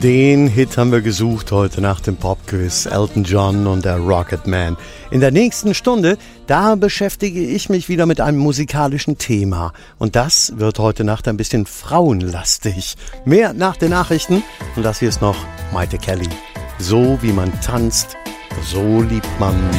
Den Hit haben wir gesucht heute nach dem Popquiz. Elton John und der Rocket Man. In der nächsten Stunde, da beschäftige ich mich wieder mit einem musikalischen Thema. Und das wird heute Nacht ein bisschen frauenlastig. Mehr nach den Nachrichten. Und das hier ist noch Maite Kelly. So wie man tanzt, so liebt man